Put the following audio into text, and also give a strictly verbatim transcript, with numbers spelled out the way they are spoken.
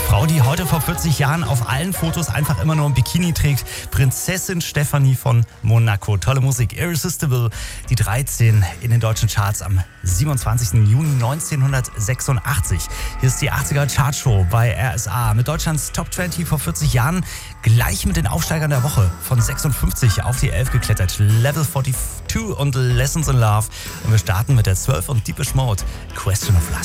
Frau, die heute vor vierzig Jahren auf allen Fotos einfach immer nur ein Bikini trägt. Prinzessin Stefanie von Monaco. Tolle Musik. Irresistible, die dreizehn in den deutschen Charts am siebenundzwanzigsten Juni neunzehnhundertsechsundachtzig. Hier ist die achtziger Chartshow bei R S A mit Deutschlands Top zwanzig vor vierzig Jahren. Gleich mit den Aufsteigern der Woche von sechsundfünfzig auf die elf geklettert. Level zweiundvierzig und Lessons in Love. Und wir starten mit der zwölf und Deepish Mode. Question of Lust.